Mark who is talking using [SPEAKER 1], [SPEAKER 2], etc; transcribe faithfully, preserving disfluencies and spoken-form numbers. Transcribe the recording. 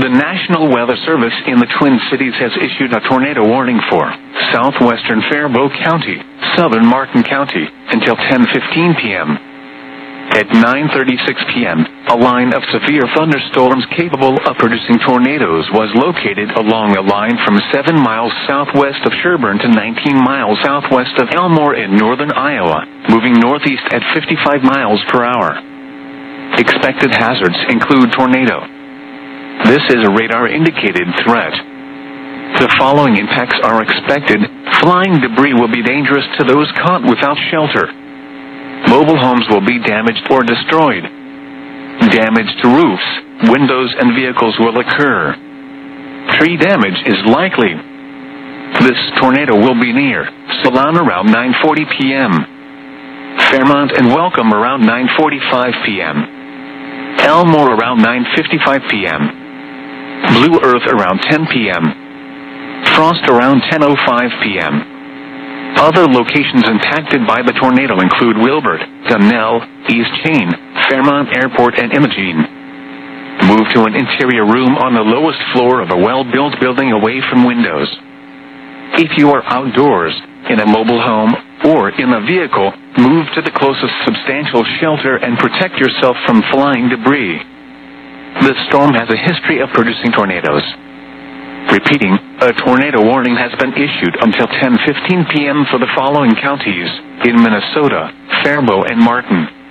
[SPEAKER 1] The National Weather Service in the Twin Cities has issued a tornado warning for southwestern Faribault County, southern Martin County, until ten fifteen p.m. At nine thirty-six p.m., a line of severe thunderstorms capable of producing tornadoes was located along a line from seven miles southwest of Sherburne to nineteen miles southwest of Elmore in northern Iowa, moving northeast at fifty-five miles per hour. Expected hazards include tornado. This is a radar-indicated threat. The following impacts are expected. Flying debris will be dangerous to those caught without shelter. Mobile homes will be damaged or destroyed. Damage to roofs, windows, and vehicles will occur. Tree damage is likely. This tornado will be near Solon around nine forty p.m. Fairmont and Welcome around nine forty-five p.m. Elmore around nine fifty-five p.m. Blue Earth around ten p.m. Frost around ten oh five p.m. Other locations impacted by the tornado include Wilbert, Donnell, East Chain, Fairmont Airport, and Imogene. Move to an interior room on the lowest floor of a well-built building away from windows. If you are outdoors, in a mobile home, or in a vehicle, move to the closest substantial shelter and protect yourself from flying debris. This storm has a history of producing tornadoes. Repeating, a tornado warning has been issued until ten fifteen p.m. for the following counties in Minnesota: Faribault and Martin.